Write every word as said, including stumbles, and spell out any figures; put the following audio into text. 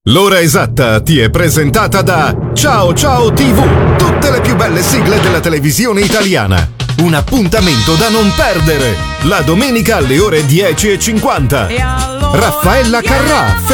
L'ora esatta ti è presentata da Ciao Ciao tivù, tutte le più belle sigle della televisione italiana. Un appuntamento da non perdere, la domenica alle ore dieci e cinquanta. Raffaella Carrà